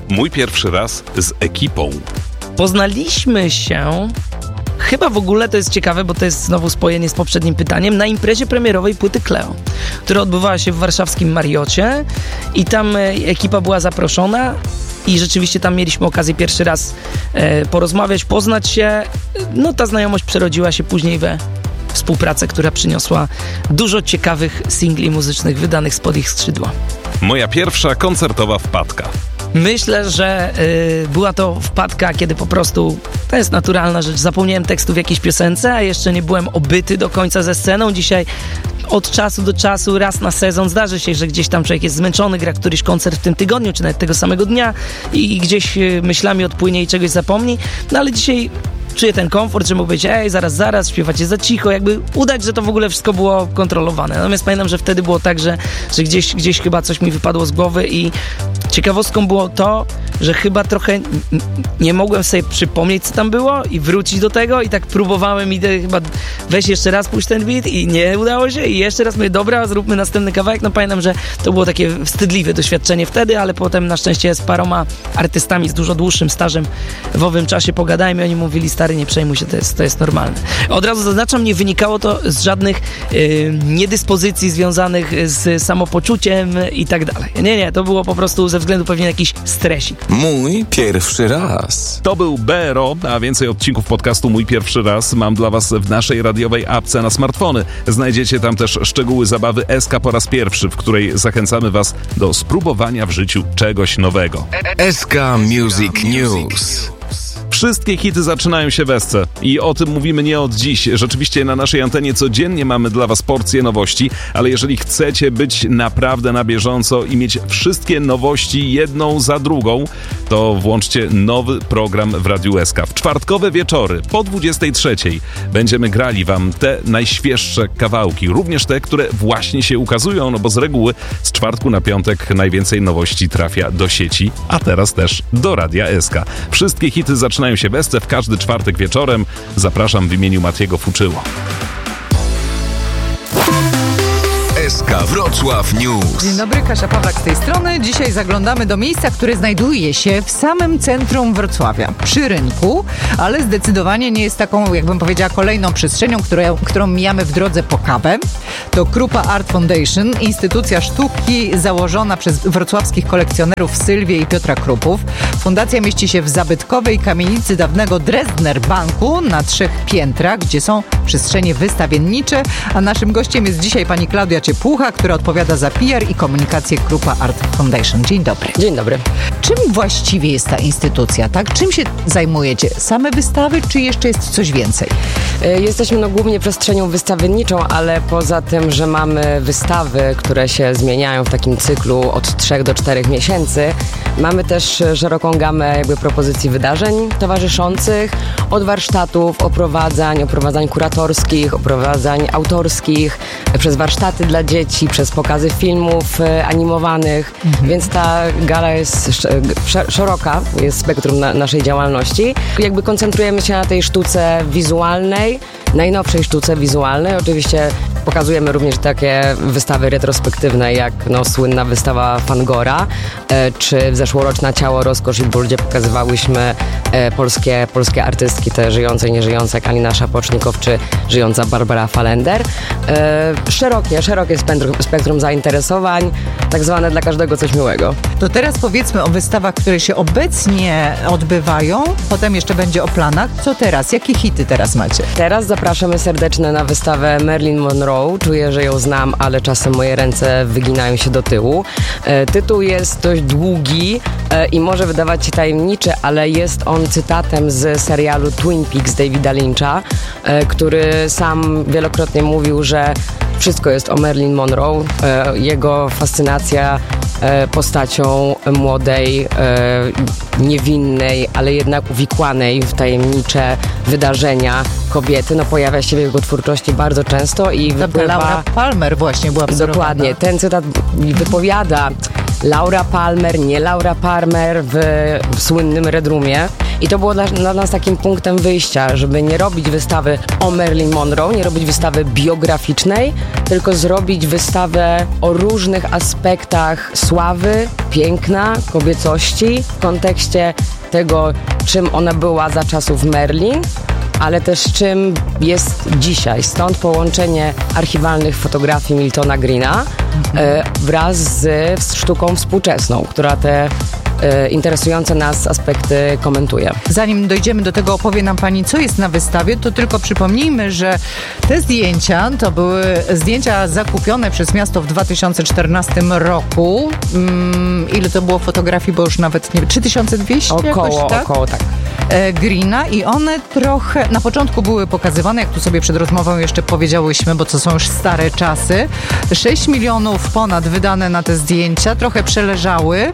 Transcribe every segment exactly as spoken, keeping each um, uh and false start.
Mój pierwszy raz z ekipą. Poznaliśmy się, chyba w ogóle to jest ciekawe, bo to jest znowu spojenie z poprzednim pytaniem, na imprezie premierowej płyty Cleo, która odbywała się w warszawskim Mariocie i tam ekipa była zaproszona i rzeczywiście tam mieliśmy okazję pierwszy raz e, porozmawiać, poznać się. No ta znajomość przerodziła się później we współpracę, która przyniosła dużo ciekawych singli muzycznych wydanych spod ich skrzydła. Moja pierwsza koncertowa wpadka. Myślę, że y, była to wpadka, kiedy po prostu, to jest naturalna rzecz, zapomniałem tekstu w jakiejś piosence, a jeszcze nie byłem obyty do końca ze sceną. Dzisiaj od czasu do czasu, raz na sezon zdarzy się, że gdzieś tam człowiek jest zmęczony, gra któryś koncert w tym tygodniu, czy nawet tego samego dnia i, i gdzieś y, myślami odpłynie i czegoś zapomni. No ale dzisiaj czuję ten komfort, że mógł być, ej, zaraz, zaraz, śpiewacie za cicho, jakby udać, że to w ogóle wszystko było kontrolowane. Natomiast pamiętam, że wtedy było tak, że, że gdzieś, gdzieś chyba coś mi wypadło z głowy i ciekawostką było to, że chyba trochę n- nie mogłem sobie przypomnieć, co tam było i wrócić do tego i tak próbowałem i te, chyba weź jeszcze raz puść ten beat i nie udało się i jeszcze raz mówię, dobra, zróbmy następny kawałek. No pamiętam, że to było takie wstydliwe doświadczenie wtedy, ale potem na szczęście z paroma artystami z dużo dłuższym stażem w owym czasie pogadałem i oni mówili, stary, nie przejmuj się, to jest, to jest normalne. Od razu zaznaczam, nie wynikało to z żadnych yy, niedyspozycji związanych z samopoczuciem i tak dalej. Nie, nie, to było po prostu ze względu pewnie na jakiś stresik. Mój pierwszy raz. To był B R O, a więcej odcinków podcastu Mój Pierwszy Raz mam dla was w naszej radiowej apce na smartfony. Znajdziecie tam też szczegóły zabawy S K po raz pierwszy, w której zachęcamy was do spróbowania w życiu czegoś nowego. S K Music News. Wszystkie hity zaczynają się w Esce i o tym mówimy nie od dziś. Rzeczywiście na naszej antenie codziennie mamy dla was porcję nowości, ale jeżeli chcecie być naprawdę na bieżąco i mieć wszystkie nowości jedną za drugą, to włączcie nowy program w Radiu S K. W czwartkowe wieczory po dwudziestej trzeciej będziemy grali wam te najświeższe kawałki, również te, które właśnie się ukazują, no bo z reguły z czwartku na piątek najwięcej nowości trafia do sieci, a teraz też do Radia S K. Wszystkie hity zaczynają się w Esce w każdy czwartek wieczorem. Zapraszam w imieniu Matiego Fuczyło. S K Wrocław News. Dzień dobry, Kasia Pawlak z tej strony. Dzisiaj zaglądamy do miejsca, które znajduje się w samym centrum Wrocławia, przy rynku, ale zdecydowanie nie jest taką, jakbym powiedziała, kolejną przestrzenią, którą, którą mijamy w drodze po kawę. To Krupa Art Foundation, instytucja sztuki założona przez wrocławskich kolekcjonerów Sylwię i Piotra Krupów. Fundacja mieści się w zabytkowej kamienicy dawnego Dresdner Banku na trzech piętrach, gdzie są przestrzenie wystawiennicze, a naszym gościem jest dzisiaj pani Klaudia Ciepłucha, która odpowiada za P R i komunikację Krupa Art Foundation. Dzień dobry. Dzień dobry. Czym właściwie jest ta instytucja, tak? Czym się zajmujecie? Same wystawy, czy jeszcze jest coś więcej? Jesteśmy no głównie przestrzenią wystawienniczą, ale poza tym, że mamy wystawy, które się zmieniają w takim cyklu od trzech do czterech miesięcy, mamy też szeroką gamę jakby propozycji wydarzeń towarzyszących, od warsztatów, oprowadzań, oprowadzań kuratorskich, oprowadzań autorskich, przez warsztaty dla dzieci, przez pokazy filmów e, animowanych, mhm. więc ta gala jest sz- szeroka, jest spektrum na, naszej działalności. Jakby koncentrujemy się na tej sztuce wizualnej, najnowszej sztuce wizualnej. Oczywiście pokazujemy również takie wystawy retrospektywne, jak no, słynna wystawa Fangora, e, czy zeszłoroczna Ciało, Rozkosz i Ból, gdzie pokazywałyśmy e, polskie, polskie artystki, te żyjące i nieżyjące, jak Alina Szapocznikow, czy żyjąca Barbara Falender. E, szerokie, szerokie spektrum, spektrum zainteresowań, tak zwane dla każdego coś miłego. To teraz powiedzmy o wystawach, które się obecnie odbywają, potem jeszcze będzie o planach. Co teraz? Jakie hity teraz macie? Teraz zapraszamy serdecznie na wystawę Marilyn Monroe. Czuję, że ją znam, ale czasem moje ręce wyginają się do tyłu. E, tytuł jest dość długi e, i może wydawać się tajemniczy, ale jest on cytatem z serialu Twin Peaks Davida Lyncha, e, który sam wielokrotnie mówił, że wszystko jest o Marilyn Monroe. E, jego fascynacja e, postacią młodej, e, niewinnej, ale jednak uwikłanej w tajemnicze wydarzenia kobiety, no pojawia się w jego twórczości bardzo często i wypływa... Laura Palmer właśnie była wzorowana. Dokładnie. Ten cytat wypowiada Laura Palmer, nie Laura Palmer w, w słynnym Red Roomie. I to było dla, dla nas takim punktem wyjścia, żeby nie robić wystawy o Marilyn Monroe, nie robić wystawy biograficznej, tylko zrobić wystawę o różnych aspektach sławy, piękna, kobiecości w kontekście tego, czym ona była za czasów Marilyn, ale też czym jest dzisiaj. Stąd połączenie archiwalnych fotografii Miltona Greena e, wraz z sztuką współczesną, która te e, interesujące nas aspekty komentuje. Zanim dojdziemy do tego, opowie nam Pani, co jest na wystawie, to tylko przypomnijmy, że te zdjęcia to były zdjęcia zakupione przez miasto w dwa tysiące czternastym roku. Hmm, ile to było fotografii, bo już nawet nie wiem, trzy tysiące dwieście Około, jakoś, tak? około tak. Greena i one trochę na początku były pokazywane, jak tu sobie przed rozmową jeszcze powiedziałyśmy, bo to są już stare czasy. sześć milionów ponad wydane na te zdjęcia, trochę przeleżały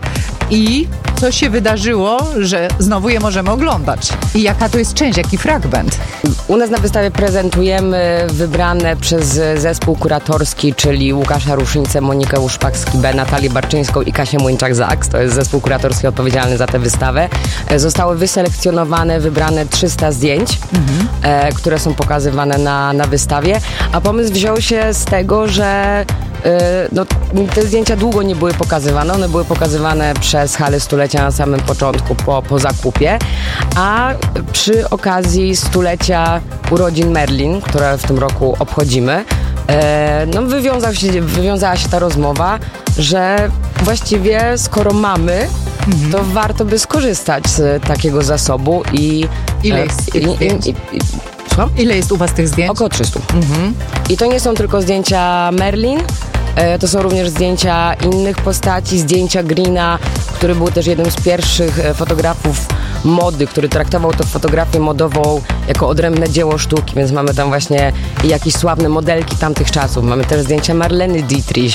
i co się wydarzyło, że znowu je możemy oglądać. I jaka to jest część, jaki fragment? U nas na wystawie prezentujemy wybrane przez zespół kuratorski, czyli Łukasza Ruszyńcę, Monikę Łuszpak-Skibę, Natalię Barczyńską i Kasię Młyńczak-Zaks. To jest zespół kuratorski odpowiedzialny za tę wystawę. Zostały wyselekcjonowane, wybrane trzysta zdjęć, mhm. e, które są pokazywane na, na wystawie. A pomysł wziął się z tego, że no, te zdjęcia długo nie były pokazywane. One były pokazywane przez Halę Stulecia na samym początku, po, po zakupie, a przy okazji stulecia urodzin Marilyn, które w tym roku obchodzimy, e, no, wywiązał się, wywiązała się ta rozmowa, że właściwie skoro mamy, mhm. to warto by skorzystać z takiego zasobu i... Ile jest e, i, i, i, i, Co? Ile jest u was tych zdjęć? Około trzysta. Mhm. I to nie są tylko zdjęcia Marilyn, e, to są również zdjęcia innych postaci, zdjęcia Greena, który był też jednym z pierwszych e, fotografów mody, który traktował tę fotografię modową jako odrębne dzieło sztuki, więc mamy tam właśnie jakieś sławne modelki tamtych czasów. Mamy też zdjęcia Marleny Dietrich,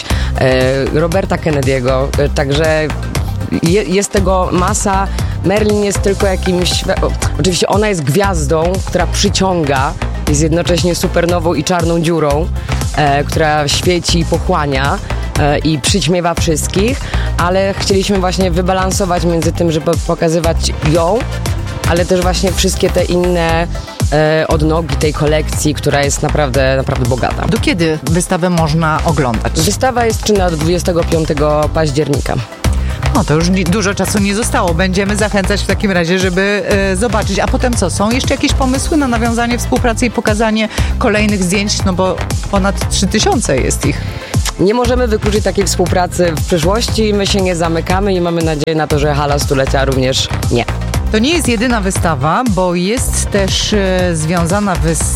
e, Roberta Kennedy'ego, e, także je, jest tego masa. Marilyn jest tylko jakimś... O, oczywiście ona jest gwiazdą, która przyciąga, jest jednocześnie supernową i czarną dziurą, e, która świeci i pochłania e, i przyćmiewa wszystkich, ale chcieliśmy właśnie wybalansować między tym, żeby pokazywać ją, ale też właśnie wszystkie te inne e, odnogi tej kolekcji, która jest naprawdę, naprawdę bogata. Do kiedy wystawę można oglądać? Wystawa jest czynna do dwudziestego piątego października. No to już dużo czasu nie zostało. Będziemy zachęcać w takim razie, żeby e, zobaczyć. A potem co? Są jeszcze jakieś pomysły na nawiązanie współpracy i pokazanie kolejnych zdjęć? No bo ponad trzy tysiące jest ich. Nie możemy wykluczyć takiej współpracy w przyszłości. My się nie zamykamy i mamy nadzieję na to, że Hala Stulecia również nie. To nie jest jedyna wystawa, bo jest też e, związana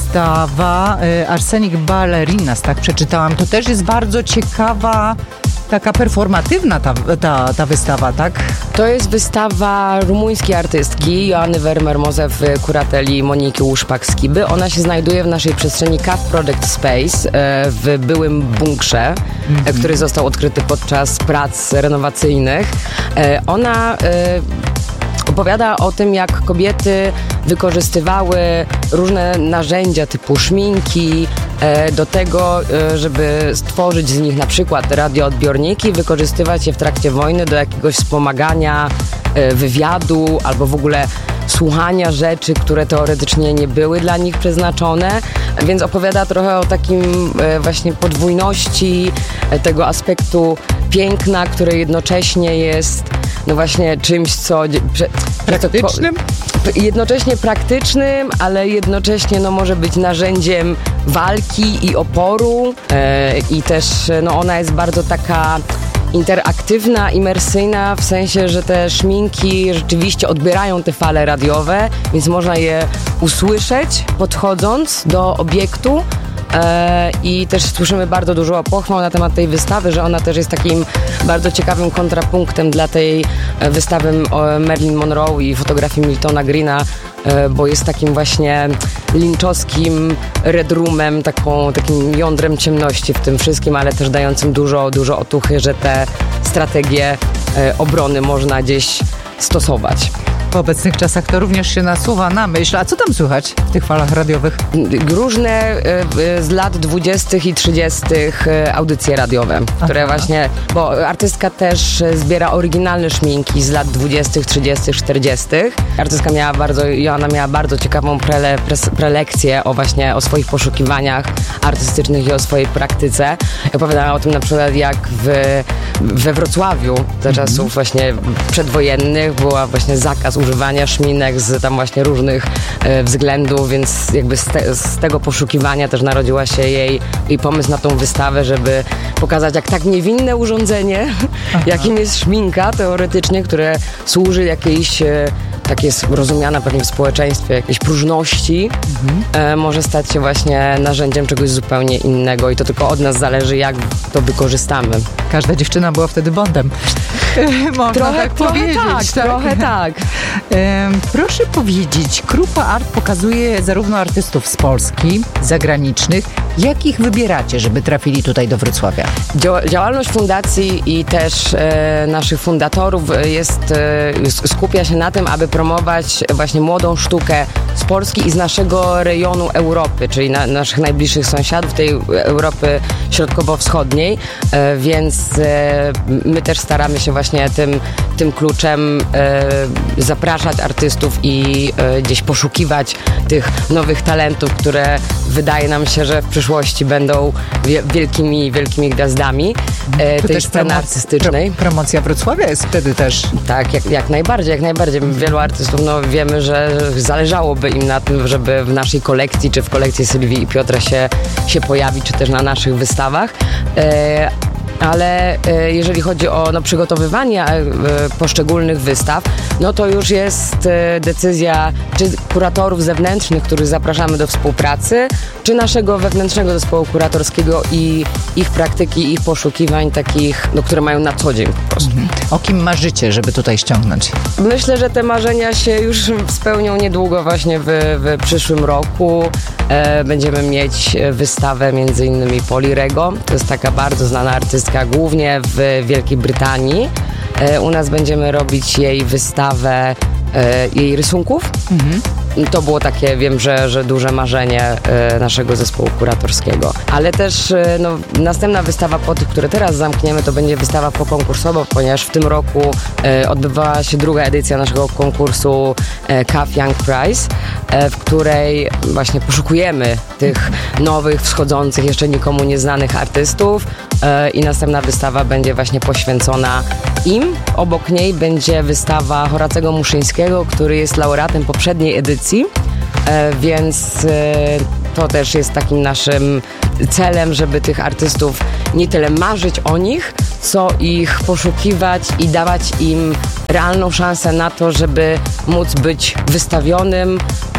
wystawa e, Arsenik Ballerinas, tak przeczytałam. To też jest bardzo ciekawa, taka performatywna ta, ta, ta wystawa, tak? To jest wystawa rumuńskiej artystki Joanny Vermermoze w kurateli Moniki Łuszpak-Skiby. Ona się znajduje w naszej przestrzeni Cave Project Space w byłym bunkrze, mm-hmm. który został odkryty podczas prac renowacyjnych. Ona opowiada o tym, jak kobiety wykorzystywały różne narzędzia typu szminki e, do tego, e, żeby stworzyć z nich na przykład radioodbiorniki, wykorzystywać je w trakcie wojny do jakiegoś wspomagania e, wywiadu albo w ogóle słuchania rzeczy, które teoretycznie nie były dla nich przeznaczone, więc opowiada trochę o takim e, właśnie podwójności e, tego aspektu piękna, który jednocześnie jest no właśnie czymś, co... Prze, praktycznym? Po, jednocześnie praktycznym, ale jednocześnie no, może być narzędziem walki i oporu e, i też no, ona jest bardzo taka interaktywna, imersyjna, w sensie, że te szminki rzeczywiście odbierają te fale radiowe, więc można je usłyszeć podchodząc do obiektu. E, I też słyszymy bardzo dużo pochwał na temat tej wystawy, że ona też jest takim bardzo ciekawym kontrapunktem dla tej wystawy o Marilyn Monroe i fotografii Miltona Greena, e, bo jest takim właśnie linczowskim red roomem, taką, takim jądrem ciemności w tym wszystkim, ale też dającym dużo, dużo otuchy, że te strategie e, obrony można gdzieś stosować. W obecnych czasach to również się nasuwa na myśl. A co tam słychać w tych falach radiowych? Różne y, z lat dwudziestych i trzydziestych audycje radiowe, które Aha. właśnie, bo artystka też zbiera oryginalne szminki z lat dwudziestych, trzydziestych, czterdziestych. Artystka miała bardzo, Joanna miała bardzo ciekawą prele, pres, prelekcję o właśnie o swoich poszukiwaniach artystycznych i o swojej praktyce. Opowiadała o tym na przykład, jak w, we Wrocławiu za mm-hmm. czasów właśnie przedwojennych była właśnie zakaz używania szminek z tam właśnie różnych e, względów, więc jakby z, te, z tego poszukiwania też narodziła się jej, jej pomysł na tą wystawę, żeby pokazać, jak tak niewinne urządzenie, Aha. jakim jest szminka teoretycznie, które służy jakiejś, e, tak jest rozumiana pewnie w społeczeństwie, jakiejś próżności, mhm. e, może stać się właśnie narzędziem czegoś zupełnie innego i to tylko od nas zależy, jak to wykorzystamy. Każda dziewczyna była wtedy Bondem. Można trochę, tak trochę powiedzieć. Tak, tak, trochę tak. E, proszę powiedzieć, Krupa Art pokazuje zarówno artystów z Polski, zagranicznych. Jak ich wybieracie, żeby trafili tutaj do Wrocławia? Dzia- działalność fundacji i też e, naszych fundatorów jest, e, skupia się na tym, aby promować właśnie młodą sztukę z Polski i z naszego rejonu Europy, czyli na, naszych najbliższych sąsiadów, tej Europy środkowo-wschodniej, e, więc e, my też staramy się właśnie tym, tym kluczem e, zapraszać artystów i e, gdzieś poszukiwać tych nowych talentów, które wydaje nam się, że w przyszłości będą wie, wielkimi, wielkimi gwiazdami e, tej sceny promoc- artystycznej. Pro, promocja Wrocławia jest wtedy też. Tak, jak, jak najbardziej, jak najbardziej. Wielu artystów, no wiemy, że zależałoby im na tym, żeby w naszej kolekcji, czy w kolekcji Sylwii i Piotra się, się pojawić, czy też na naszych wystawach. E, ale e, jeżeli chodzi o no, przygotowywanie e, poszczególnych wystaw, no to już jest e, decyzja czy kuratorów zewnętrznych, których zapraszamy do współpracy, czy naszego wewnętrznego zespołu kuratorskiego i ich praktyki, ich poszukiwań takich, no, które mają na co dzień po prostu. Mhm. O kim marzycie, żeby tutaj ściągnąć? Myślę, że te marzenia się już spełnią niedługo właśnie w, w przyszłym roku. E, będziemy mieć wystawę między innymi Poli Rego. To jest taka bardzo znana artystka, głównie w Wielkiej Brytanii. E, u nas będziemy robić jej wystawę e, jej rysunków. Mhm. To było takie, wiem, że, że duże marzenie e, naszego zespołu kuratorskiego. Ale też e, no, następna wystawa po tych, które teraz zamkniemy, to będzie wystawa pokonkursowa, ponieważ w tym roku e, odbywała się druga edycja naszego konkursu e, C A F Young Prize, e, w której właśnie poszukujemy tych nowych, wschodzących, jeszcze nikomu nieznanych artystów e, i następna wystawa będzie właśnie poświęcona im. Obok niej będzie wystawa Horacego Muszyńskiego, który jest laureatem poprzedniej edycji, e, więc e, to też jest takim naszym celem, żeby tych artystów nie tyle marzyć o nich, co ich poszukiwać i dawać im realną szansę na to, żeby móc być wystawionym,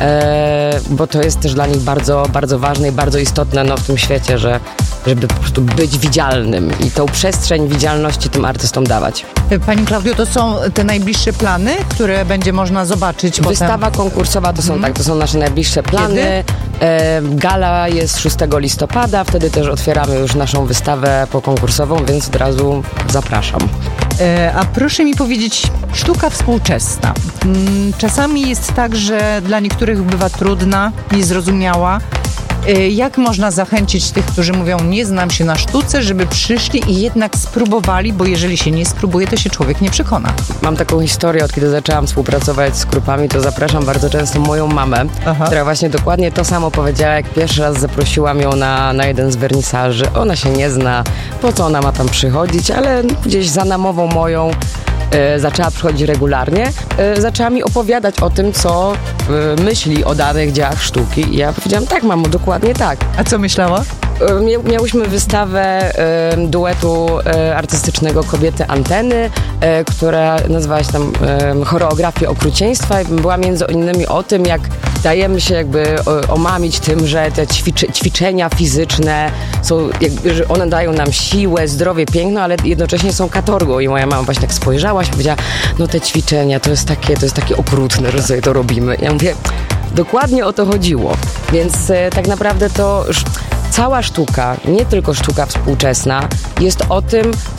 e, bo to jest też dla nich bardzo, bardzo ważne i bardzo istotne no, w tym świecie, że żeby po prostu być widzialnym i tą przestrzeń widzialności tym artystom dawać. Pani Klaudio, to są te najbliższe plany, które będzie można zobaczyć Wystawa potem? konkursowa to są Mhm. tak, to są nasze najbliższe plany. E, gala jest szóstego listopada, wtedy też otwieramy już naszą wystawę pokonkursową, więc od razu zapraszam. E, a proszę mi powiedzieć, sztuka współczesna. Mm, czasami jest tak, że dla niektórych bywa trudna, niezrozumiała. E, jak można zachęcić tych, którzy mówią, nie znam się na sztuce, żeby przyszli i jednak spróbowali, bo jeżeli się nie spróbuje, to się człowiek nie przekona. Mam taką historię, od kiedy zaczęłam współpracować z Krupami, to zapraszam bardzo często moją mamę, Aha. która właśnie dokładnie to samo powiedziała, jak pierwszy raz zaprosiłam ją na, na jeden z wernisaży. Ona się nie zna, po co ona ma tam przychodzić, ale gdzieś za namową moją e, zaczęła przychodzić regularnie. E, zaczęła mi opowiadać o tym, co e, myśli o danych dziełach sztuki i ja powiedziałam, tak mamo, dokładnie tak. A co myślała? Miałyśmy wystawę e, duetu e, artystycznego Kobiety Anteny, e, która nazywała się tam e, Choreografia okrucieństwa i była między innymi o tym, jak dajemy się jakby o, omamić tym, że te ćwiczy, ćwiczenia fizyczne są, jakby, że one dają nam siłę, zdrowie, piękno, ale jednocześnie są katorgą i moja mama właśnie tak spojrzała i powiedziała, no te ćwiczenia to jest takie, to jest takie okrutne, że sobie to robimy. Ja mówię, dokładnie o to chodziło, więc e, tak naprawdę to cała sztuka, nie tylko sztuka współczesna, jest o tym,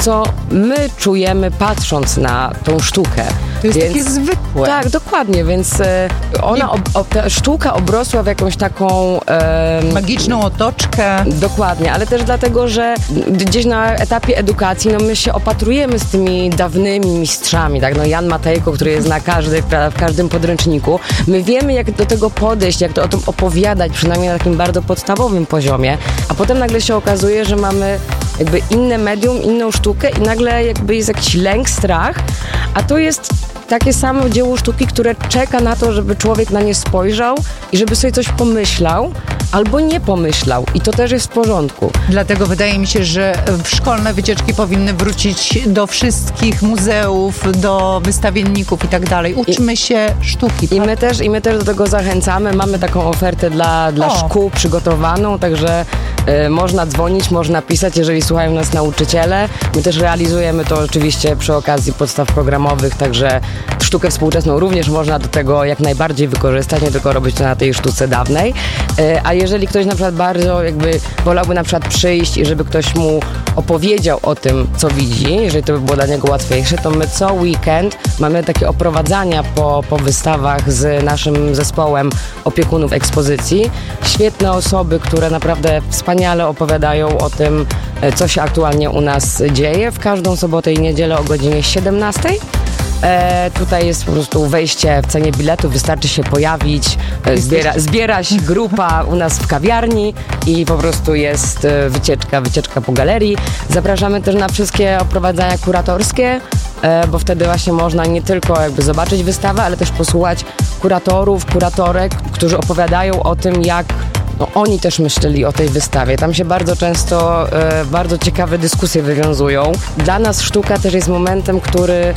co my czujemy patrząc na tą sztukę. To jest więc, takie zwykłe. Tak, dokładnie, więc e, ona, ob, ob, ta sztuka obrosła w jakąś taką... E, Magiczną otoczkę. Dokładnie, ale też dlatego, że gdzieś na etapie edukacji no my się opatrujemy z tymi dawnymi mistrzami, tak? No Jan Matejko, który jest na każdy, w każdym podręczniku. My wiemy, jak do tego podejść, jak to o tym opowiadać, przynajmniej na takim bardzo podstawowym poziomie, a potem nagle się okazuje, że mamy jakby inne medium, inną sztukę i nagle jakby jest jakiś lęk, strach, a to jest takie samo dzieło sztuki, które czeka na to, żeby człowiek na nie spojrzał i żeby sobie coś pomyślał albo nie pomyślał. I to też jest w porządku. Dlatego wydaje mi się, że szkolne wycieczki powinny wrócić do wszystkich muzeów, do wystawienników i tak dalej. Uczmy się sztuki. I my też, i my też do tego zachęcamy. Mamy taką ofertę dla, dla szkół przygotowaną, także y, można dzwonić, można pisać, jeżeli słuchają nas nauczyciele. My też realizujemy to oczywiście przy okazji podstaw programowych, także sztukę współczesną również można do tego jak najbardziej wykorzystać, nie tylko robić to na tej sztuce dawnej. Y, a jeżeli ktoś na przykład bardzo jakby wolałby na przykład przyjść i żeby ktoś mu opowiedział o tym, co widzi, jeżeli to by było dla niego łatwiejsze, to my co weekend mamy takie oprowadzania po, po wystawach z naszym zespołem opiekunów ekspozycji. Świetne osoby, które naprawdę wspaniale opowiadają o tym, co się aktualnie u nas dzieje. W każdą sobotę i niedzielę o godzinie siedemnastej. E, tutaj jest po prostu wejście w cenie biletu, wystarczy się pojawić, e, zbiera, zbiera się grupa u nas w kawiarni i po prostu jest e, wycieczka, wycieczka po galerii. Zapraszamy też na wszystkie oprowadzania kuratorskie, e, bo wtedy właśnie można nie tylko jakby zobaczyć wystawę, ale też posłuchać kuratorów, kuratorek, którzy opowiadają o tym, jak no, oni też myśleli o tej wystawie. Tam się bardzo często e, bardzo ciekawe dyskusje wywiązują. Dla nas sztuka też jest momentem, który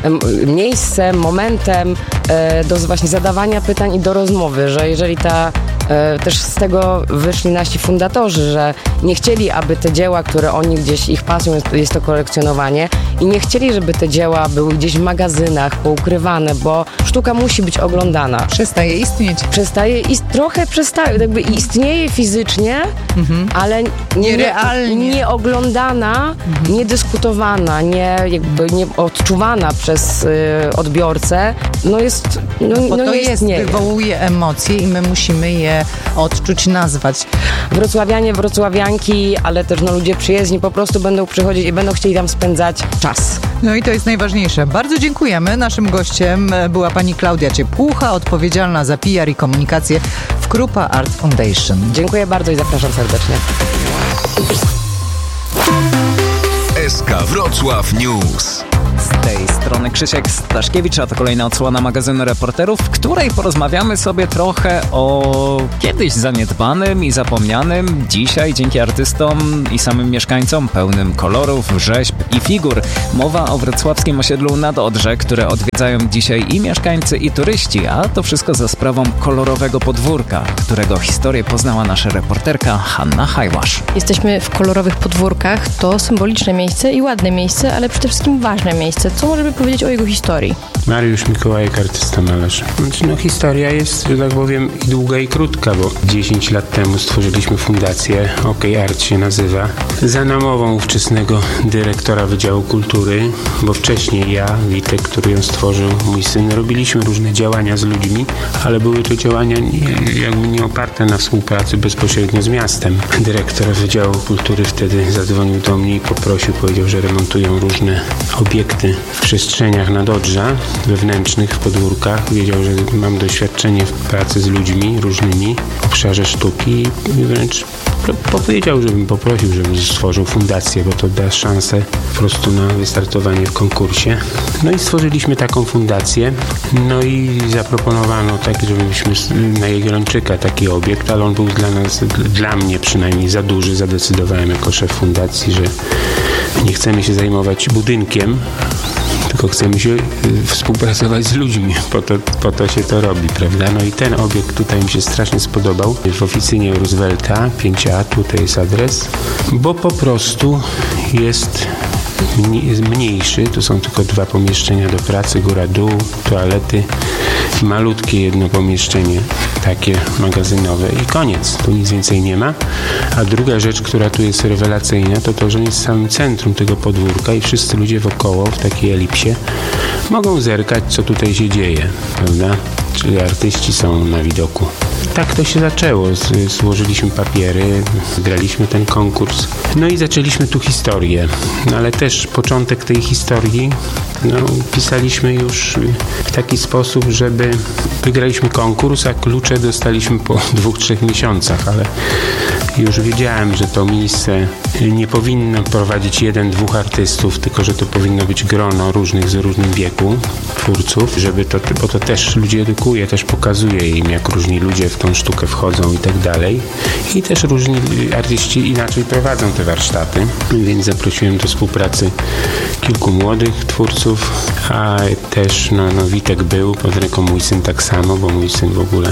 miejscem, momentem e, do właśnie zadawania pytań i do rozmowy, że jeżeli ta, e, też z tego wyszli nasi fundatorzy, że nie chcieli, aby te dzieła, które oni gdzieś, ich pasją jest, jest to kolekcjonowanie i nie chcieli, żeby te dzieła były gdzieś w magazynach poukrywane, bo sztuka musi być oglądana. Przestaje istnieć. Przestaje i trochę przestaje, jakby istnieje fizycznie, mhm. ale nierealnie, nie, nie oglądana, mhm. nie dyskutowana, nie, jakby nie odczuwana przez y, odbiorcę, no jest, no, no, bo no to nie jest, istnieje. Wywołuje emocje i my musimy je odczuć, nazwać. Wrocławianie, wrocławianki, ale też no, ludzie przyjezdni po prostu będą przychodzić i będą chcieli tam spędzać czas. No i to jest najważniejsze. Bardzo dziękujemy. Naszym gościem była pani Klaudia Ciepłucha, odpowiedzialna za P R i komunikację w Krupa Art Foundation. Dziękuję bardzo i zapraszam serdecznie. S K Wrocław News. Z tej strony Krzysiek Staszkiewicz, a to kolejna odsłona magazynu Reporterów, w której porozmawiamy sobie trochę o kiedyś zaniedbanym i zapomnianym, dzisiaj dzięki artystom i samym mieszkańcom pełnym kolorów, rzeźb i figur. Mowa o wrocławskim osiedlu Nad Odrze, które odwiedzają dzisiaj i mieszkańcy, i turyści, a to wszystko za sprawą kolorowego podwórka, którego historię poznała nasza reporterka Hanna Hajłasz. Jesteśmy w kolorowych podwórkach, to symboliczne miejsce i ładne miejsce, ale przede wszystkim ważne miejsce. Co możemy powiedzieć o jego historii? Mariusz Mikołajek, artysta malarz. Znaczy, no, historia jest, że tak powiem, i długa, i krótka, bo dziesięć lat temu stworzyliśmy fundację, OK Art się nazywa, za namową ówczesnego dyrektora Wydziału Kultury, bo wcześniej ja, Witek, który ją stworzył, mój syn, robiliśmy różne działania z ludźmi, ale były to działania nie, jakby nie oparte na współpracy bezpośrednio z miastem. Dyrektor Wydziału Kultury wtedy zadzwonił do mnie i poprosił, powiedział, że remontują różne obiekty w przestrzeniach Nad Odrza, wewnętrznych, w podwórkach. Wiedział, że mam doświadczenie w pracy z ludźmi różnymi w obszarze sztuki i wręcz powiedział, żebym poprosił, żebym stworzył fundację, bo to da szansę po prostu na wystartowanie w konkursie. No i stworzyliśmy taką fundację, no i zaproponowano tak, żebyśmy na Jagiellończyka taki obiekt, ale on był dla nas, dla mnie przynajmniej za duży. Zadecydowałem jako szef fundacji, że nie chcemy się zajmować budynkiem, tylko chcemy się y, współpracować z ludźmi, po to, po to się to robi, prawda? No i ten obiekt tutaj mi się strasznie spodobał. W oficynie Roosevelta pięć A, tutaj jest adres, bo po prostu jest mniejszy, to są tylko dwa pomieszczenia do pracy, góra-dół, toalety, malutkie jedno pomieszczenie, takie magazynowe i koniec, tu nic więcej nie ma. A druga rzecz, która tu jest rewelacyjna, to to, że jest w samym centrum tego podwórka i wszyscy ludzie wokoło w takiej elipsie mogą zerkać, co tutaj się dzieje, prawda? Czyli artyści są na widoku. Tak to się zaczęło. Złożyliśmy papiery, graliśmy ten konkurs, no i zaczęliśmy tu historię. No ale też początek tej historii no, pisaliśmy już w taki sposób, żeby wygraliśmy konkurs, a klucze dostaliśmy po dwóch, trzech miesiącach, ale już wiedziałem, że to miejsce nie powinno prowadzić jeden, dwóch artystów, tylko że to powinno być grono różnych z różnym wieku twórców, żeby to, bo to też ludzi edukuje, też pokazuje im, jak różni ludzie w tą sztukę wchodzą i tak dalej. I też różni artyści inaczej prowadzą te warsztaty, więc zaprosiłem do współpracy kilku młodych twórców, a też no, no Witek był, pod ręką mój syn tak samo, bo mój syn w ogóle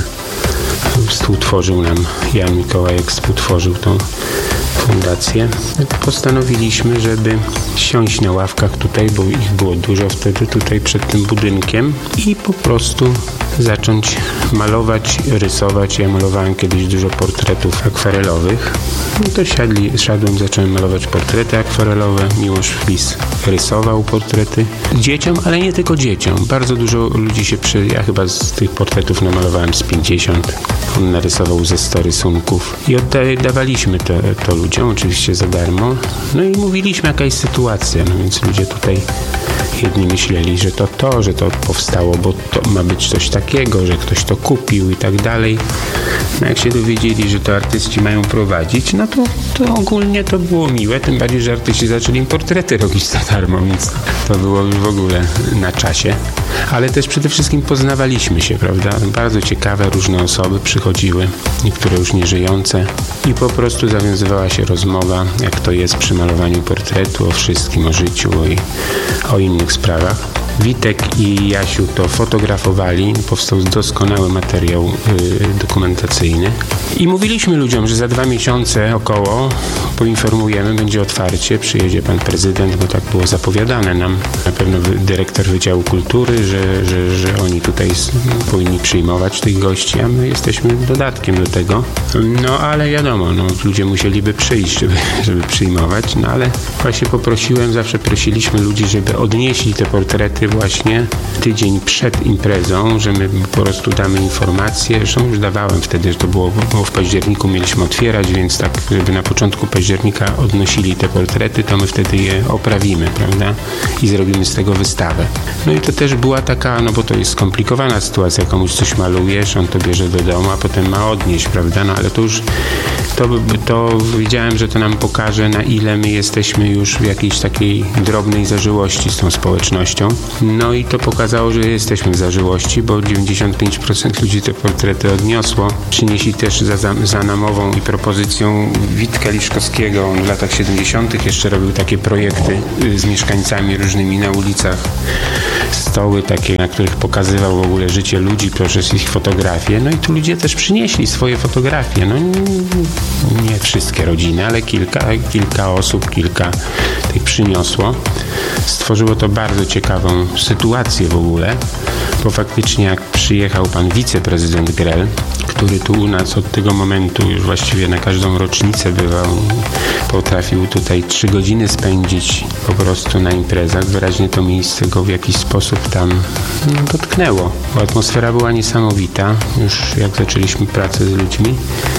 współtworzył nam, Jan Mikołajek współtworzył tą fundację. Postanowiliśmy, żeby siąść na ławkach tutaj, bo ich było dużo wtedy tutaj przed tym budynkiem i po prostu zacząć malować, rysować. Ja malowałem kiedyś dużo portretów akwarelowych. No to siadli, siadłem, zacząłem malować portrety akwarelowe. Miłosz Flis rysował portrety dzieciom, ale nie tylko dzieciom. Bardzo dużo ludzi się przy... Ja chyba z tych portretów namalowałem z pięćdziesiąt. On narysował ze sto rysunków i oddawaliśmy to, to ludziom, oczywiście za darmo. No i mówiliśmy, jaka jest sytuacja. No więc ludzie tutaj jedni myśleli, że to to, że to powstało, bo to ma być coś takiego, że ktoś to kupił i tak dalej. No jak się dowiedzieli, że to artyści mają prowadzić, no to, to ogólnie to było miłe, tym bardziej, że artyści zaczęli im portrety robić za darmo, więc to było już w ogóle na czasie. Ale też przede wszystkim poznawaliśmy się, prawda? Bardzo ciekawe różne osoby przychodziły, niektóre już nieżyjące i po prostu zawiązywała się rozmowa, jak to jest przy malowaniu portretu, o wszystkim, o życiu i o innych sprawach. Witek i Jasiu to fotografowali, powstał doskonały materiał y, dokumentacyjny i mówiliśmy ludziom, że za dwa miesiące około poinformujemy, będzie otwarcie, przyjedzie pan prezydent, bo tak było zapowiadane nam, na pewno dyrektor Wydziału Kultury, że, że, że oni tutaj powinni przyjmować tych gości, a my jesteśmy dodatkiem do tego. No ale wiadomo, no, ludzie musieliby przyjść, żeby, żeby przyjmować, no ale właśnie poprosiłem, zawsze prosiliśmy ludzi, żeby odnieśli te portrety właśnie tydzień przed imprezą, że my po prostu damy informację, zresztą już dawałem wtedy, że to było, bo w październiku mieliśmy otwierać, więc tak, żeby na początku października odnosili te portrety, to my wtedy je oprawimy, prawda? I zrobimy z tego wystawę. No i to też była taka, no bo to jest skomplikowana sytuacja, komuś coś malujesz, on to bierze do domu, a potem ma odnieść, prawda? No ale to już, to, to wiedziałem, że to nam pokaże, na ile my jesteśmy już w jakiejś takiej drobnej zażyłości z tą społecznością. No i to pokazało, że jesteśmy w zażyłości, bo dziewięćdziesiąt pięć procent ludzi te portrety odniosło. Przynieśli też za, za, za namową i propozycją Witka Liszkowskiego. On w latach siedemdziesiątych jeszcze robił takie projekty z mieszkańcami różnymi na ulicach. Stoły takie, na których pokazywał w ogóle życie ludzi poprzez ich fotografie. No i tu ludzie też przynieśli swoje fotografie. No nie, nie wszystkie rodziny, ale kilka, kilka osób, kilka tych przyniosło. Stworzyło to bardzo ciekawą sytuację w ogóle, bo faktycznie jak przyjechał pan wiceprezydent Grell, który tu u nas od tego momentu już właściwie na każdą rocznicę bywał, potrafił tutaj trzy godziny spędzić po prostu na imprezach. Wyraźnie to miejsce go w jakiś sposób tam no, dotknęło, bo atmosfera była niesamowita, już jak zaczęliśmy pracę z ludźmi.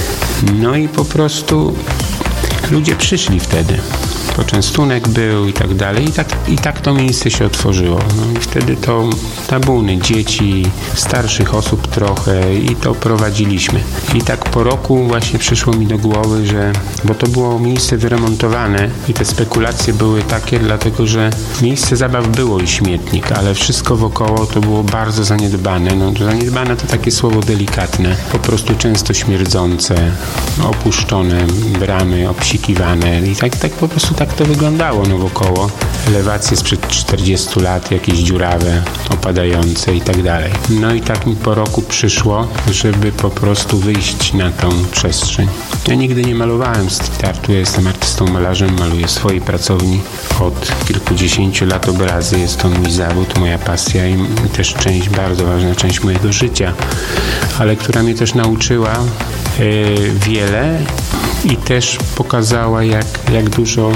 No i po prostu ludzie przyszli wtedy. Poczęstunek był i tak dalej. I tak, i tak to miejsce się otworzyło. No i wtedy to tabuny, dzieci, starszych osób trochę i to prowadziliśmy. I tak po roku właśnie przyszło mi do głowy, że, bo to było miejsce wyremontowane i te spekulacje były takie, dlatego że miejsce zabaw było i śmietnik, ale wszystko wokoło to było bardzo zaniedbane. No, zaniedbane to takie słowo delikatne. Po prostu często śmierdzące, opuszczone bramy, obsikiwane i tak, tak po prostu tak tak to wyglądało no wokoło. Elewacje sprzed czterdziestu lat, jakieś dziurawe, opadające i tak dalej. No i tak mi po roku przyszło, żeby po prostu wyjść na tą przestrzeń. Ja nigdy nie malowałem street artu, ja jestem artystą malarzem, maluję w swojej pracowni od kilkudziesięciu lat obrazy. Jest to mój zawód, moja pasja i też część, bardzo ważna część mojego życia, ale która mnie też nauczyła yy, wiele i też pokazała, jak, jak dużo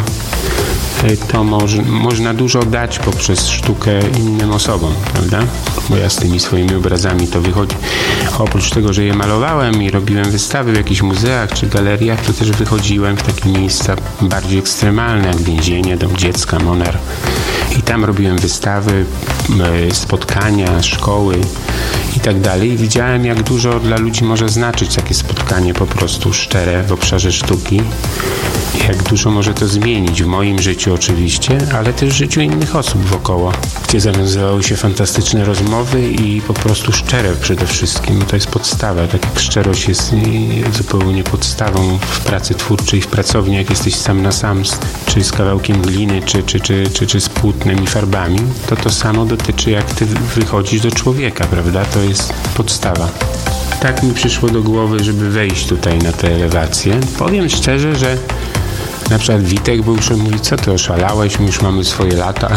to moż, można dużo dać poprzez sztukę innym osobom, prawda? Bo ja z tymi swoimi obrazami to wychodzi. Oprócz tego, że je malowałem i robiłem wystawy w jakichś muzeach czy galeriach, to też wychodziłem w takie miejsca bardziej ekstremalne, jak więzienie, dom dziecka, Monar. I tam robiłem wystawy, spotkania, szkoły i tak dalej. I widziałem, jak dużo dla ludzi może znaczyć takie spotkanie po prostu szczere w obszarze sztuki. Jak dużo może to zmienić w moim życiu oczywiście, ale też w życiu innych osób wokoło, gdzie zawiązywały się fantastyczne rozmowy i po prostu szczere przede wszystkim. To jest podstawa, tak jak szczerość jest zupełnie podstawą w pracy twórczej, w pracowni, jak jesteś sam na sam, czy z kawałkiem gliny, czy, czy, czy, czy, czy z płótnem i farbami, to to samo dotyczy, jak ty wychodzisz do człowieka, prawda? To jest podstawa. Tak mi przyszło do głowy, żeby wejść tutaj na te elewacje. Powiem szczerze, że na przykład Witek był, że mówi, co ty oszalałeś, my już mamy swoje lata,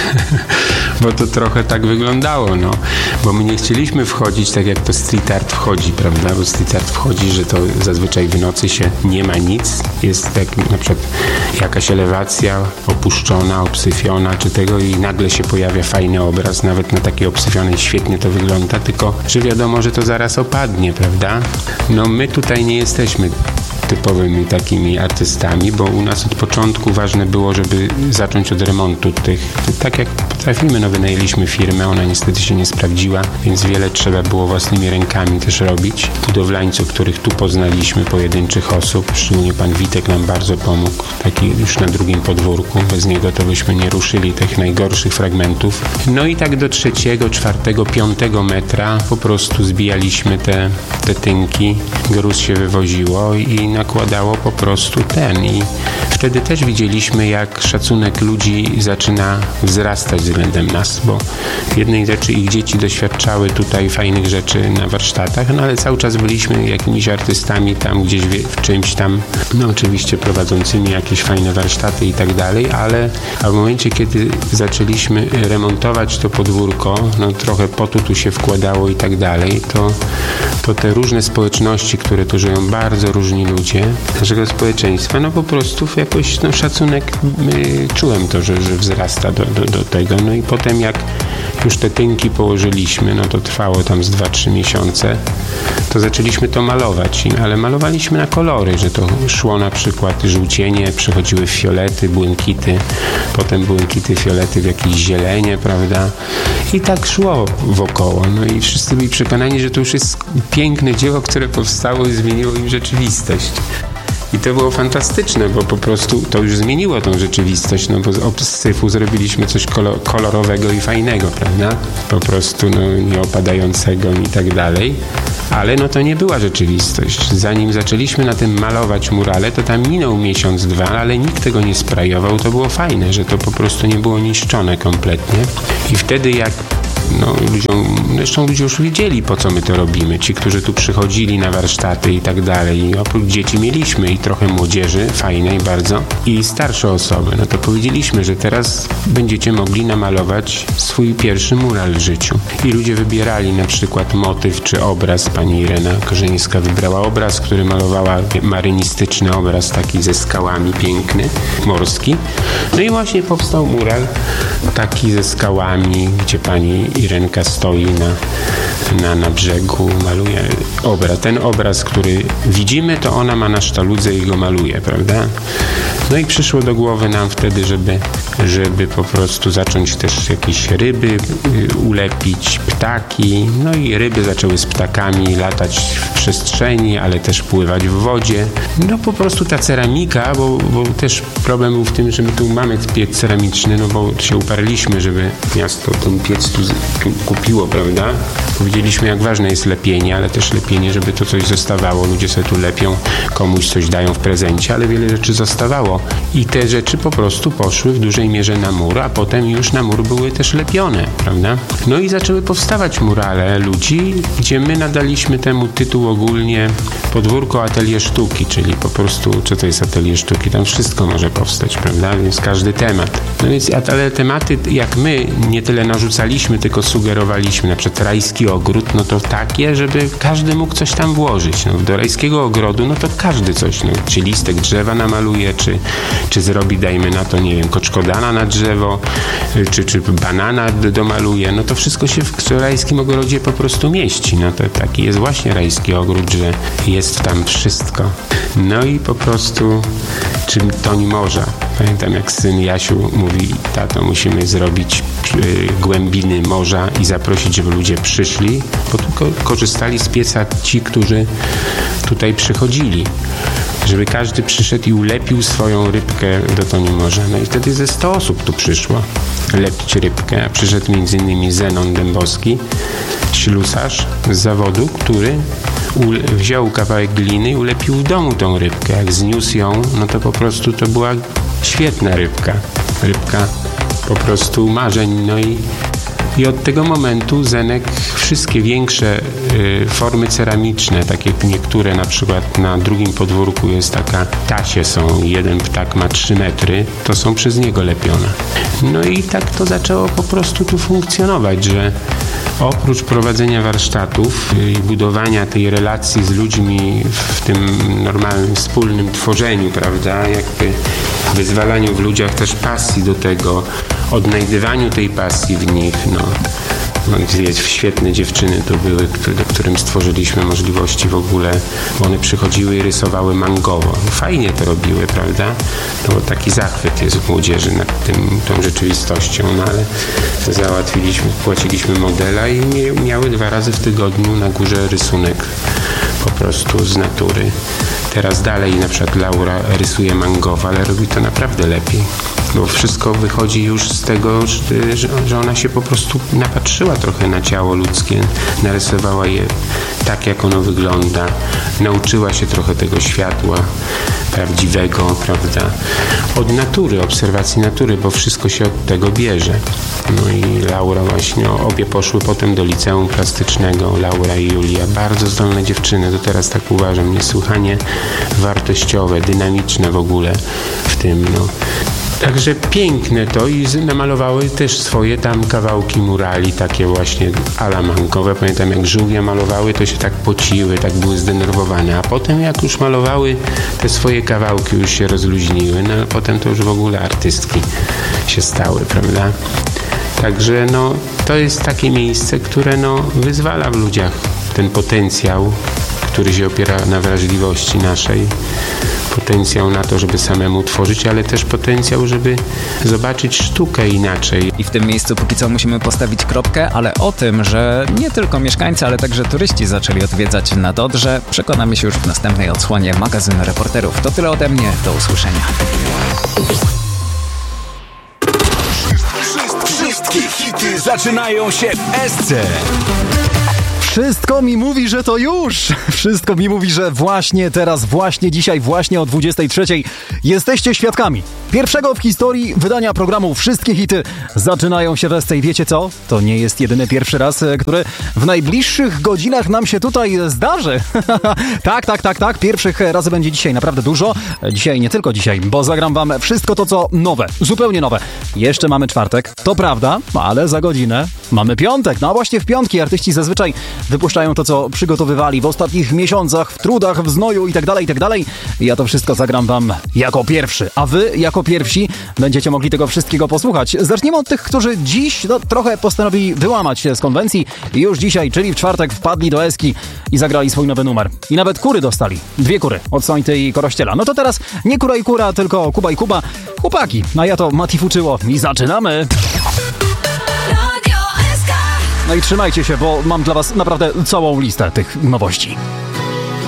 bo to trochę tak wyglądało, no, bo my nie chcieliśmy wchodzić tak jak to street art wchodzi, prawda, bo street art wchodzi, że to zazwyczaj w nocy się nie ma nic, jest jak na przykład jakaś elewacja opuszczona, obsyfiona czy tego i nagle się pojawia fajny obraz, nawet na takiej obsyfionej świetnie to wygląda, tylko że wiadomo, że to zaraz opadnie, prawda, no my tutaj nie jesteśmy typowymi takimi artystami, bo u nas od początku ważne było, żeby zacząć od remontu tych, tak jak potrafimy, no wynajęliśmy firmę, ona niestety się nie sprawdziła, więc wiele trzeba było własnymi rękami też robić. Budowlańców, których tu poznaliśmy, pojedynczych osób, szczególnie pan Witek nam bardzo pomógł, taki już na drugim podwórku, bez niego to byśmy nie ruszyli tych najgorszych fragmentów. No i tak do trzeciego, czwartego, piątego metra po prostu zbijaliśmy te, te tynki, gruz się wywoziło i nakładało po prostu ten i wtedy też widzieliśmy, jak szacunek ludzi zaczyna wzrastać względem nas, bo jednej rzeczy ich dzieci doświadczały tutaj fajnych rzeczy na warsztatach, no ale cały czas byliśmy jakimiś artystami tam gdzieś w czymś tam, no oczywiście prowadzącymi jakieś fajne warsztaty i tak dalej, ale a w momencie, kiedy zaczęliśmy remontować to podwórko, no trochę potu tu się wkładało i tak dalej, to, to te różne społeczności, które tu żyją, bardzo różni ludzie naszego społeczeństwa, no po prostu jakoś no, szacunek y, czułem to, że, że wzrasta do, do, do tego. No i potem jak już te tynki położyliśmy, no to trwało tam z dwa trzy miesiące, to zaczęliśmy to malować, ale malowaliśmy na kolory, że to szło na przykład żółcienie, przechodziły w fiolety, błękity, potem błękity, fiolety w jakieś zielenie, prawda? I tak szło wokoło. No i wszyscy byli przekonani, że to już jest piękne dzieło, które powstało i zmieniło im rzeczywistość. I to było fantastyczne, bo po prostu to już zmieniło tą rzeczywistość, no bo z obsyfu zrobiliśmy coś kolorowego i fajnego, prawda? Po prostu no, nieopadającego i tak dalej. Ale no to nie była rzeczywistość. Zanim zaczęliśmy na tym malować murale, to tam minął miesiąc, dwa, ale nikt tego nie sprayował. To było fajne, że to po prostu nie było niszczone kompletnie. I wtedy jak no, ludziom, zresztą ludzie już wiedzieli, po co my to robimy. Ci, którzy tu przychodzili na warsztaty i tak dalej. I oprócz dzieci mieliśmy i trochę młodzieży, fajnej bardzo, i starsze osoby. No to powiedzieliśmy, że teraz będziecie mogli namalować swój pierwszy mural w życiu. I ludzie wybierali na przykład motyw czy obraz. Pani Irena Korzeńska wybrała obraz, który malowała marynistyczny obraz, taki ze skałami, piękny, morski. No i właśnie powstał mural taki ze skałami, gdzie pani Irenka stoi na, na, na brzegu, maluje obraz. Ten obraz, który widzimy, to ona ma na sztaludze i go maluje, prawda? No i przyszło do głowy nam wtedy, żeby, żeby po prostu zacząć też jakieś ryby ulepić, ptaki. No i ryby zaczęły z ptakami latać w przestrzeni, ale też pływać w wodzie. No po prostu ta ceramika, bo, bo też problem był w tym, że my tu mamy piec ceramiczny, no bo się uparliśmy, żeby miasto ten piec tu, tu kupiło, prawda? Powiedzieliśmy, jak ważne jest lepienie, ale też lepienie, żeby to coś zostawało. Ludzie sobie tu lepią, komuś coś dają w prezencie, ale wiele rzeczy zostawało. I te rzeczy po prostu poszły w dużej mierze na mur, a potem już na mur były też lepione, prawda? No i zaczęły powstawać murale ludzi, gdzie my nadaliśmy temu tytuł ogólnie Podwórko Atelier Sztuki, czyli po prostu, co to jest Atelier Sztuki? Tam wszystko może powstać, prawda? Więc każdy temat. No więc, ale tematy, jak my nie tyle narzucaliśmy, tylko sugerowaliśmy, na przykład rajski ogród, no to takie, żeby każdy mógł coś tam włożyć. No, do rajskiego ogrodu, no to każdy coś, no, czy listek drzewa namaluje, czy, czy zrobi, dajmy na to, nie wiem, koczkodana na drzewo, czy, czy banana domaluje, no to wszystko się w rajskim ogrodzie po prostu mieści. No to taki jest właśnie rajski ogród, że jest tam wszystko. No i po prostu czym toń morza. Pamiętam, jak syn Jasiu mówi, tato, musimy zrobić y, głębiny morza i zaprosić, żeby ludzie przyszli, bo tylko korzystali z pieca ci, którzy tutaj przychodzili. Żeby każdy przyszedł i ulepił swoją rybkę do toni morza. No i wtedy ze sto osób tu przyszło lepić rybkę. A przyszedł między innymi Zenon Dębowski, ślusarz z zawodu, który wziął kawałek gliny i ulepił w domu tą rybkę. Jak zniósł ją, no to po prostu to była świetna rybka. Rybka po prostu marzeń. No i I od tego momentu Zenek wszystkie większe y, formy ceramiczne, takie niektóre, na przykład na drugim podwórku jest taka tasie są, jeden ptak ma trzy metry, to są przez niego lepione. No i tak to zaczęło po prostu tu funkcjonować, że oprócz prowadzenia warsztatów i budowania tej relacji z ludźmi w tym normalnym, wspólnym tworzeniu, prawda, jakby wyzwalaniu w ludziach też pasji do tego, odnajdywaniu tej pasji w nich, no. No, świetne dziewczyny to były, które, którym stworzyliśmy możliwości w ogóle, bo one przychodziły i rysowały mangowo. Fajnie to robiły, prawda? No bo taki zachwyt jest w młodzieży nad tym, tą rzeczywistością, no ale załatwiliśmy, płaciliśmy modela i miały dwa razy w tygodniu na górze rysunek po prostu z natury. Teraz dalej na przykład Laura rysuje mangowo, ale robi to naprawdę lepiej. Bo wszystko wychodzi już z tego, że, że ona się po prostu napatrzyła trochę na ciało ludzkie, narysowała je tak, jak ono wygląda, nauczyła się trochę tego światła prawdziwego, prawda, od natury, obserwacji natury, bo wszystko się od tego bierze. No i Laura właśnie, obie poszły potem do liceum plastycznego, Laura i Julia, bardzo zdolne dziewczyny, to teraz tak uważam, niesłychanie wartościowe, dynamiczne w ogóle w tym, no. Także piękne to i namalowały też swoje tam kawałki murali, takie właśnie alamankowe. Pamiętam, jak żółwie malowały, to się tak pociły, tak były zdenerwowane. A potem jak już malowały te swoje kawałki, już się rozluźniły, no a potem to już w ogóle artystki się stały, prawda? Także no, to jest takie miejsce, które no, wyzwala w ludziach ten potencjał, który się opiera na wrażliwości naszej. Potencjał na to, żeby samemu tworzyć, ale też potencjał, żeby zobaczyć sztukę inaczej. I w tym miejscu póki co musimy postawić kropkę, ale o tym, że nie tylko mieszkańcy, ale także turyści zaczęli odwiedzać nad Odrze, przekonamy się już w następnej odsłonie magazynu Reporterów. To tyle ode mnie, do usłyszenia. Wszystkie hity zaczynają się w S C. Wszystko mi mówi, że to już. Wszystko mi mówi, że właśnie teraz, właśnie dzisiaj, właśnie o dwudziestej trzeciej jesteście świadkami pierwszego w historii wydania programu Wszystkie hity zaczynają się w S C. I wiecie co? To nie jest jedyny pierwszy raz, który w najbliższych godzinach nam się tutaj zdarzy. tak, tak, tak, tak. Pierwszych razy będzie dzisiaj naprawdę dużo. Dzisiaj, nie tylko dzisiaj, bo zagram wam wszystko to, co nowe. Zupełnie nowe. Jeszcze mamy czwartek, to prawda, ale za godzinę mamy piątek. No a właśnie w piątki artyści zazwyczaj wypuszczają to, co przygotowywali w ostatnich miesiącach, w trudach, w znoju i tak dalej, i tak dalej. Ja to wszystko zagram wam jako pierwszy, a wy jako pierwsi będziecie mogli tego wszystkiego posłuchać. Zacznijmy od tych, którzy dziś no, trochę postanowili wyłamać się z konwencji i już dzisiaj, czyli w czwartek, wpadli do Eski i zagrali swój nowy numer. I nawet kury dostali. Dwie kury od Sońty i Korościela. No to teraz nie kura i kura, tylko Kuba i Kuba. Chłopaki, a ja to Mati Fuczyło i zaczynamy! No i trzymajcie się, bo mam dla was naprawdę całą listę tych nowości.